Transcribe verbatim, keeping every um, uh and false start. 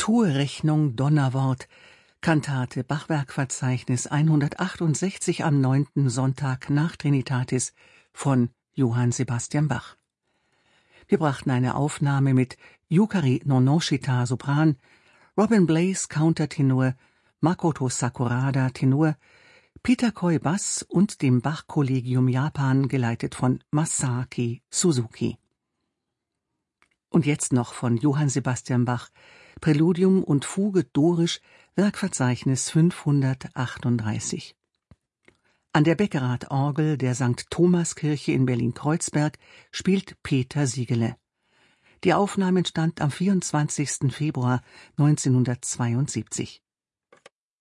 Tourrechnung Donnerwort, Kantate Bachwerkverzeichnis hundertachtundsechzig am neunten Sonntag nach Trinitatis von Johann Sebastian Bach. Wir brachten eine Aufnahme mit Yukari Nonoshita Sopran, Robin Blaze Countertenor, Makoto Sakurada Tenor, Peter Coy Bass und dem Bach-Kollegium Japan, geleitet von Masaaki Suzuki. Und jetzt noch von Johann Sebastian Bach, Präludium und Fuge dorisch, Werkverzeichnis fünfhundertachtunddreißig. An der Beckerath-Orgel der Sankt Thomaskirche in Berlin-Kreuzberg spielt Peter Siegele. Die Aufnahme entstand am vierundzwanzigsten Februar neunzehnhundertzweiundsiebzig.